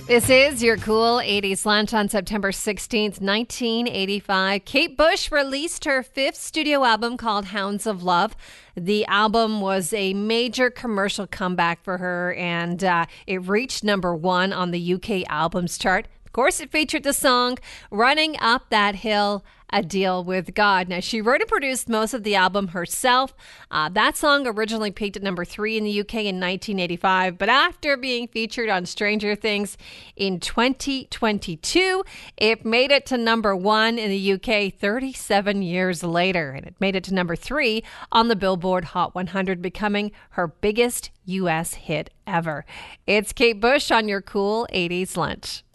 This is your cool 80s lunch on September 16th, 1985. Kate Bush released her fifth studio album called Hounds of Love. The album was a major commercial comeback for her, and it reached number one on the UK albums chart. Of course, it featured the song Running Up That Hill, A Deal with God. Now, she wrote and produced most of the album herself. That song originally peaked at number 3 in the UK in 1985, but after being featured on Stranger Things in 2022, it made it to number 1 in the UK 37 years later, and it made it to number 3 on the Billboard Hot 100, becoming her biggest US hit ever. It's Kate Bush on your cool 80s lunch.